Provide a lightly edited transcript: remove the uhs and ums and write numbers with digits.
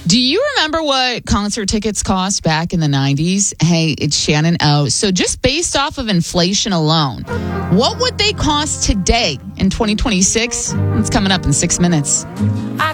Do you remember what concert tickets cost back in the 90s? Hey, it's Shannon O. So just based off of inflation alone, what would they cost today in 2026? It's coming up in 6 minutes.